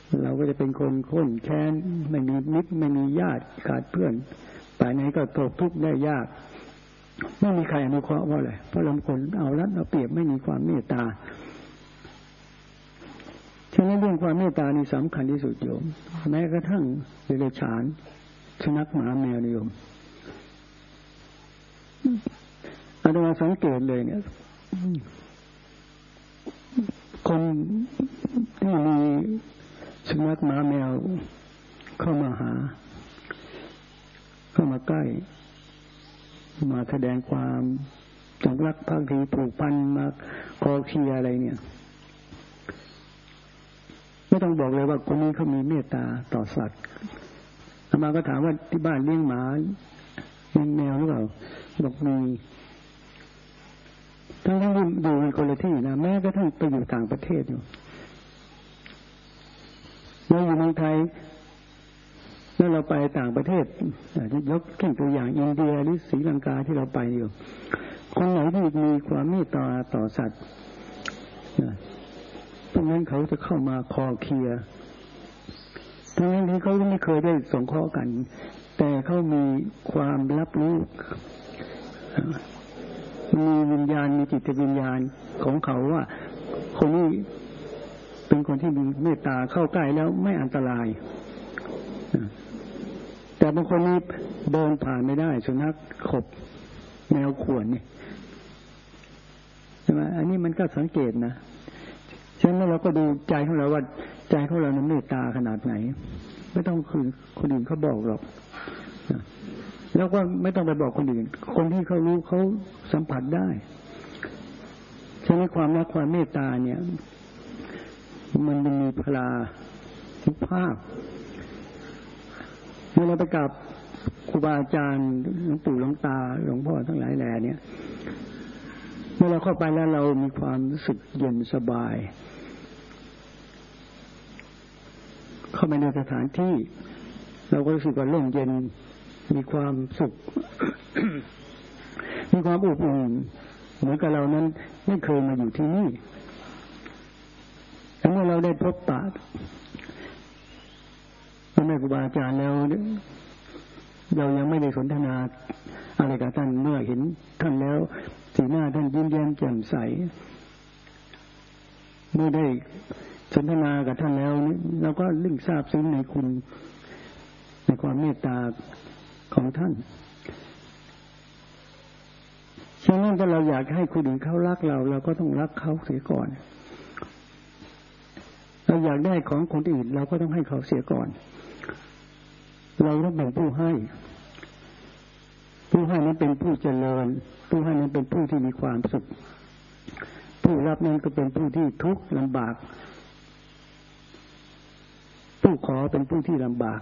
เราก็จะเป็นคนข้นแค้นไม่มีมิตรไม่มีญาติขาดเพื่อนไปไหนก็ตกทุกข์ได้ยากไม่มีใครอนุเคราะห์ว่าอะไรเพราะเราคนเอารัดเอาเปรียบไม่มีความเมตตาฉะนั้นเรื่องความเมตตานี่สำคัญที่สุดโยมแม้กระทั่งเดรัจฉานสุนัขหมาแมวนิยมอาตมาสังเกตเลยเนี่ยคนที่มีสุนัขหมาแมวเข้ามาหาเข้ามาใกล้มาแสดงความจงรักภักดีผูกพันมาคอเคลียอะไรเนี่ยไม่ต้องบอกเลยว่าคนนี้เขามีเมตตาต่อสัตว์อาตมาก็ถามว่าที่บ้านเลี้ยงหมาเลี้ยงแมวหรือเปล่าบอกมีทั้งที่อยู่ในคนละที่นะแม้กระทั่งไปอยู่ต่างประเทศอยู่เราอยู่เมืองไทยแล้วเราไปต่างประเทศยกตัวอย่างอินเดียหรือศรีลังกาที่เราไปอยู่คนไหนที่มีความเมตตาต่อสัตว์พวกนั้นเขาจะเข้ามาคอเคลียร์ทั้งนั้นที่เขาไม่เคยได้สงเคราะห์กันแต่เขามีความรับรู้มีวิญญาณมีจิตวิญญาณของเขาว่าคนนี้เป็นคนที่มีเมตตาเข้าใกล้แล้วไม่อันตรายแต่บางคนนี้เดินผ่านไม่ได้สุนัขขบแมวข่วนนี่ใช่ไหมอันนี้มันก็สังเกตนะฉะนั้นเราก็ดูใจของเราว่าใจของเรานั้นเมตตาขนาดไหนไม่ต้องคือคนอื่นเขาบอกหรอกแล้วก็ไม่ต้องไปบอกคนอื่นคนที่เขารู้เขาสัมผัสได้ฉะนั้นความรักความเมตตาเนี่ยมันมีพลาทุกภาพเมื่อเราไปกับครูบาอาจารย์หลวงปู่หลวงตาหลวงพ่อทั้งหลายแหล่เนี่ยเมื่อเราเข้าไปแล้วเรามีความรู้สึกเย็นสบายเข้าไปในสถานที่เราก็รู้สึกว่าร่มเย็นมีความสุข มีความอบอุ่นเหมือนกับเรานั้นไม่เคยมาอยู่ที่นี่แต่เมื่อเราได้พบปะพ่อแม่ครูบาอาจารย์แล้วเรายังไม่ได้สนทนาอะไรกับท่านเมื่อเห็นท่านแล้วสีหน้าท่านยิ้มแย้มแจ่มใสเมื่อได้สนทนากับท่านแล้วเราก็ลึ่งทราบซึ้งในคุณในความเมตตาของท่านฉะนั้นถ้าเราอยากให้คนอื่นเขารักเราเราก็ต้องรักเขาเสียก่อนเราอยากได้ของคนอื่นเราก็ต้องให้เขาเสียก่อนเราต้องเป็นผู้ให้นั้นเป็นผู้เจริญผู้ให้นั้นเป็นผู้ที่มีความสุขผู้รับนั้นก็เป็นผู้ที่ทุกข์ลำบากผู้ขอเป็นผู้ที่ลำบาก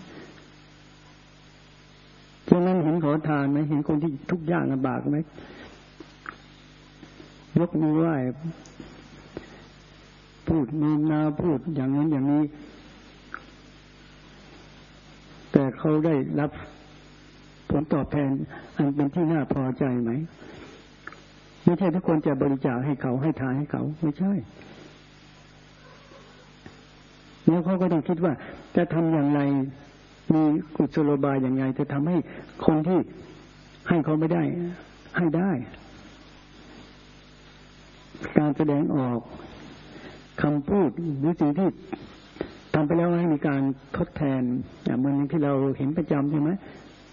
ฉะนั้นเห็นขอทานไหมเห็นคนที่ทุกข์ยากลำบากไหมยกมือไหว้พูดโน้มน้าวพูดอย่างนั้นอย่างนี้แต่เขาได้รับผลตอบแทนอันเป็นที่น่าพอใจไหมไม่ใช่ทุกคนจะบริจาคให้เขาให้ทานให้เขาไม่ใช่แล้วเขาก็ต้องคิดว่าจะทำอย่างไรมีกุศโลบายอย่างไรจะทำให้คนที่ให้เขาไม่ได้ให้ได้การแสดงออกคำพูดหรือสิ่งที่ทำไปแล้วให้มีการทดแทนอย่างเมื่อนี้ที่เราเห็นประจำใช่ไหม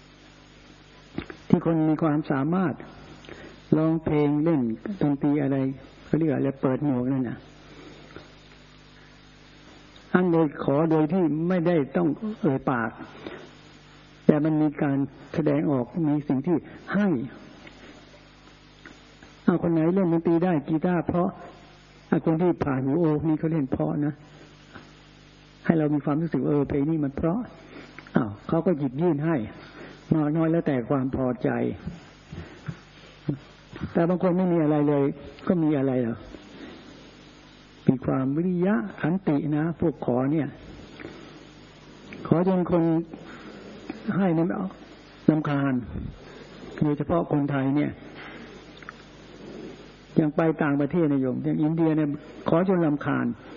ที่คนมีความสามารถร้องเพลงเล่นดนตรีอะไรเขาเรียกอะไรเปิดหมวกนั่นน่ะอันโดยขอโดยที่ไม่ได้ต้องเอ่ยปากแต่มันมีการแสดงออกมีสิ่งที่ให้คนไหนเล่นดนตรีได้กีตาร์เพราะคนที่ผ่านหูโอ้นี่เขาเล่นเพราะนะให้เรามีความรู้สึกเพลงนี้มันเพราะเขาก็หยิบยื่นให้น้อยแล้วแต่ความพอใจแต่บางคนไม่มีอะไรเลยก็มีอะไรหรอมีความวิริยะขันตินะพวกขอเนี่ยขอจนคนให้นั้นรำคาญโดยเฉพาะคนไทยเนี่ยยังไปต่างประเทศนะโยมอย่างอินเดียเนี่ยขอจนรำคาญ